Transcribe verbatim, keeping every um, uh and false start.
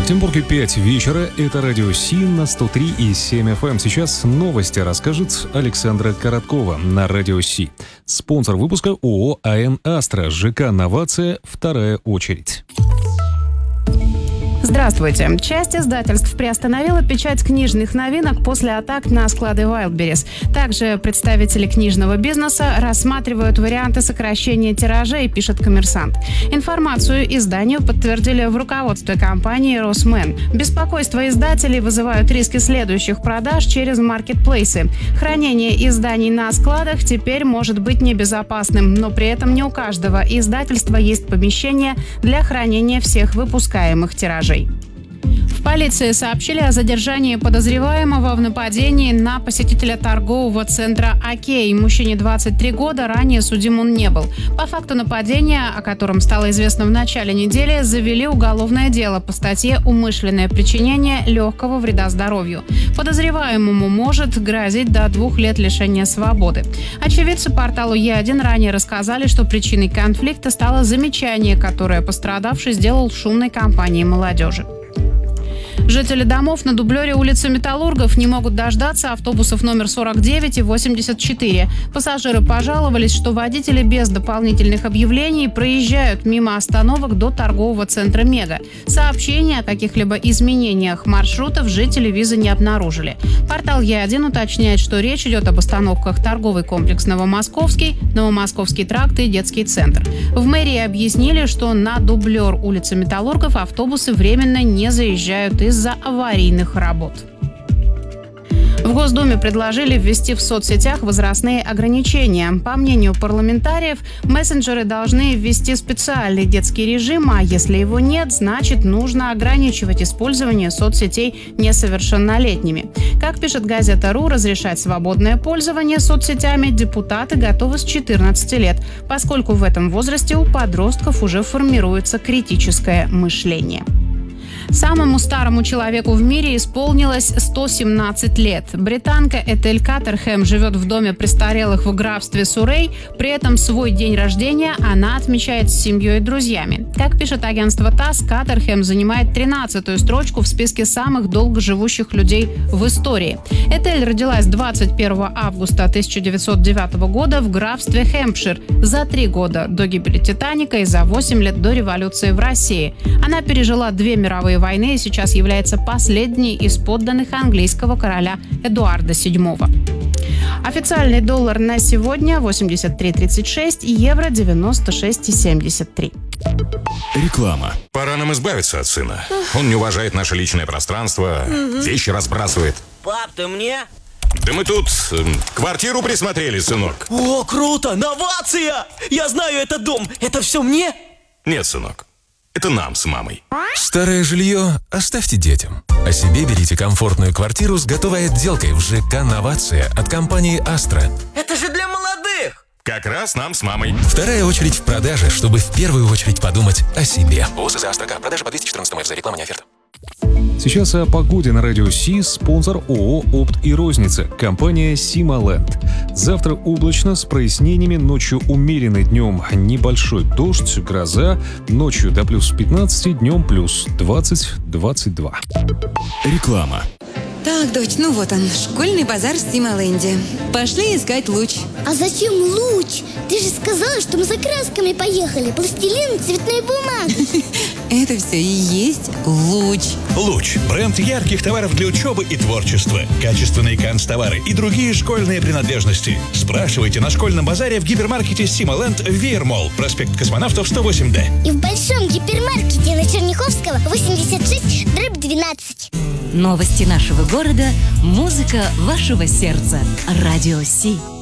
Екатеринбурге пять вечера. Это радио Си на сто три и семь эф эм. Сейчас новости расскажет Александра Короткова на радио Си. Спонсор выпуска ООО АН Астра. ЖК «Новация». Вторая очередь. Здравствуйте. Часть издательств приостановила печать книжных новинок после атак на склады Wildberries. Также представители книжного бизнеса рассматривают варианты сокращения тиражей, пишет «Коммерсант». Информацию изданию подтвердили в руководстве компании «Росмен». Беспокойство издателей вызывают риски следующих продаж через маркетплейсы. Хранение изданий на складах теперь может быть небезопасным, но при этом не у каждого издательства есть помещение для хранения всех выпускаемых тиражей. В полиции сообщили о задержании подозреваемого в нападении на посетителя торгового центра «Окей». Мужчине двадцать три года, ранее судим он не был. По факту нападения, о котором стало известно в начале недели, завели уголовное дело по статье «Умышленное причинение легкого вреда здоровью». Подозреваемому может грозить до двух лет лишения свободы. Очевидцы порталу Е один ранее рассказали, что причиной конфликта стало замечание, которое пострадавший сделал в шумной компании молодежи. Жители домов на дублере улицы Металлургов не могут дождаться автобусов номер сорок девять и восемьдесят четыре. Пассажиры пожаловались, что водители без дополнительных объявлений проезжают мимо остановок до торгового центра «Мега». Сообщения о каких-либо изменениях маршрутов жители визы не обнаружили. Портал Е один уточняет, что речь идет об остановках торговый комплекс «Новомосковский», Новомосковский тракт и детский центр. В мэрии объяснили, что на дублер улицы Металлургов автобусы временно не заезжают из из-за аварийных работ. В Госдуме предложили ввести в соцсетях возрастные ограничения. По мнению парламентариев, мессенджеры должны ввести специальный детский режим, а если его нет, значит, нужно ограничивать использование соцсетей несовершеннолетними. Как пишет газета РУ, разрешать свободное пользование соцсетями депутаты готовы с четырнадцати лет, поскольку в этом возрасте у подростков уже формируется критическое мышление. Самому старому человеку в мире исполнилось сто семнадцать лет. Британка Этель Каттерхэм живет в доме престарелых в графстве Суррей. При этом свой день рождения она отмечает с семьей и друзьями. Как пишет агентство ТАСС, Каттерхэм занимает тринадцатую строчку в списке самых долгоживущих людей в истории. Этель родилась двадцать первого августа тысяча девятьсот девятого года в графстве Хэмпшир за три года до гибели «Титаника» и за восемь лет до революции в России. Она пережила две мировые войны и сейчас является последней из подданных английского короля Эдуарда седьмого. Официальный доллар на сегодня восемьдесят три тридцать шесть и евро девяносто шесть семьдесят три. Реклама. Пора нам избавиться от сына. Он не уважает наше личное пространство, вещи разбрасывает. Пап, ты мне? Да мы тут э, квартиру присмотрели, сынок. О, круто! Новация! Я знаю этот дом. Это все мне? Нет, сынок. Это нам с мамой. Старое жилье оставьте детям. А себе берите комфортную квартиру с готовой отделкой в ЖК «Новация» от компании «Астра». Это же для молодых! Как раз нам с мамой. Вторая очередь в продаже, чтобы в первую очередь подумать о себе. ООС «Астра». Продажа по двести четырнадцать эф за реклама, не оферта. Сейчас о погоде на радио Си. Спонсор ООО «Опт и розница». Компания «Сималенд». Завтра облачно с прояснениями. Ночью умеренный, днем небольшой дождь, гроза. Ночью до плюс пятнадцати, днем плюс двадцать - двадцать два. Реклама. Так, дочь, ну вот он, школьный базар в Сималенде. Пошли искать луч. А зачем луч? Ты же сказала, что мы за красками поехали. Пластилин, цветной бумаги. Это все и есть луч. Луч – бренд ярких товаров для учебы и творчества. Качественные канцтовары и другие школьные принадлежности. Спрашивайте на школьном базаре в гипермаркете Сималенд в Веермолл, проспект Космонавтов, сто восемь Д. И в большом гипермаркете на Черняховского, восемьдесят шесть дробь двенадцать. Новости нашего города, музыка вашего сердца. Радио Си.